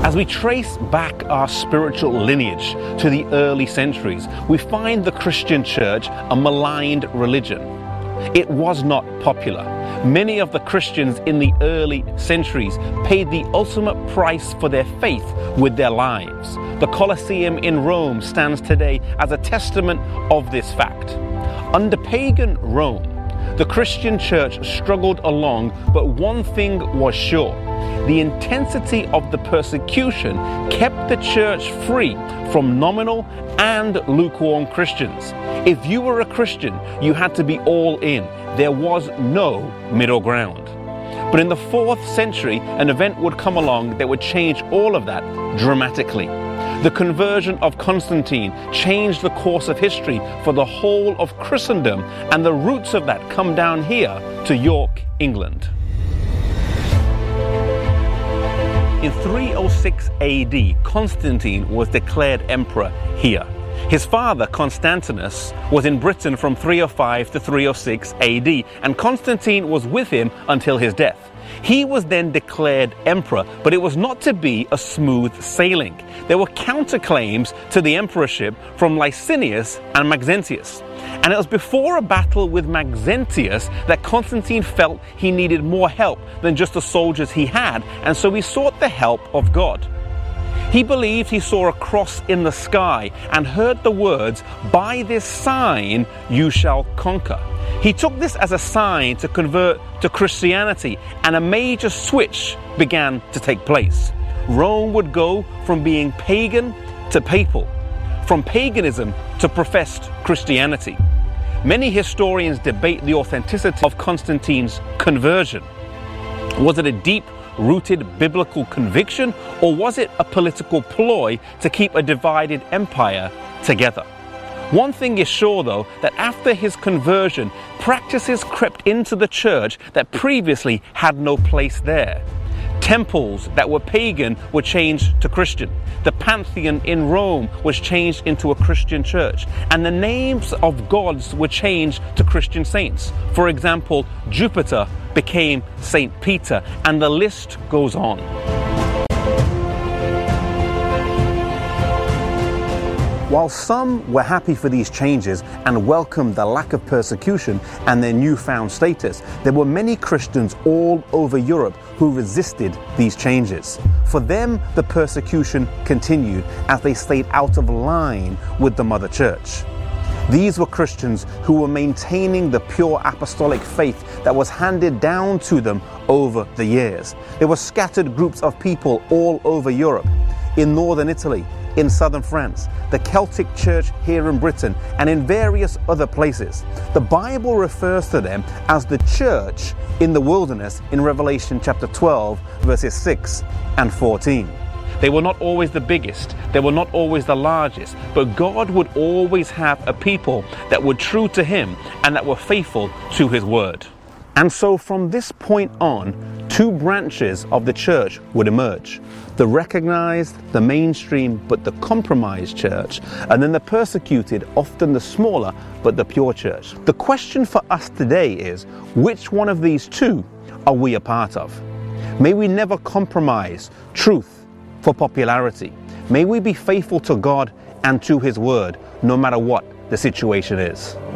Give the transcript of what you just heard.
As we trace back our spiritual lineage to the early centuries, we find the Christian church a maligned religion. It was not popular. Many of the Christians in the early centuries paid the ultimate price for their faith with their lives. The Colosseum in Rome stands today as a testament of this fact. Under pagan Rome, the Christian church struggled along, but one thing was sure. The intensity of the persecution kept the church free from nominal and lukewarm Christians. If you were a Christian, you had to be all in. There was no middle ground. But in the 4th century, an event would come along that would change all of that dramatically. The conversion of Constantine changed the course of history for the whole of Christendom, and the roots of that come down here to York, England. In 306 AD, Constantine was declared emperor here. His father, Constantinus, was in Britain from 305 to 306 AD, and Constantine was with him until his death. He was then declared emperor, but it was not to be a smooth sailing. There were counterclaims to the emperorship from Licinius and Maxentius. And it was before a battle with Maxentius that Constantine felt he needed more help than just the soldiers he had, and so he sought the help of God. He believed he saw a cross in the sky and heard the words, "By this sign you shall conquer." He took this as a sign to convert to Christianity, and a major switch began to take place. Rome would go from being pagan to papal, from paganism to professed Christianity. Many historians debate the authenticity of Constantine's conversion. Was it a deep-rooted biblical conviction, or was it a political ploy to keep a divided empire together? One thing is sure, though, that after his conversion, practices crept into the church that previously had no place there. Temples that were pagan were changed to Christian. The Pantheon in Rome was changed into a Christian church. And the names of gods were changed to Christian saints. For example, Jupiter became Saint Peter, and the list goes on. While some were happy for these changes and welcomed the lack of persecution and their newfound status, there were many Christians all over Europe who resisted these changes. For them, the persecution continued as they stayed out of line with the Mother Church. These were Christians who were maintaining the pure apostolic faith that was handed down to them over the years. There were scattered groups of people all over Europe, in northern Italy, in southern France, the Celtic Church here in Britain, and in various other places. The Bible refers to them as the church in the wilderness in Revelation chapter 12, verses 6 and 14. They were not always the biggest, they were not always the largest, but God would always have a people that were true to Him and that were faithful to His word. And so from this point on, two branches of the church would emerge. The recognized, the mainstream, but the compromised church, and then the persecuted, often the smaller, but the pure church. The question for us today is, which one of these two are we a part of? May we never compromise truth for popularity. May we be faithful to God and to His word, no matter what the situation is.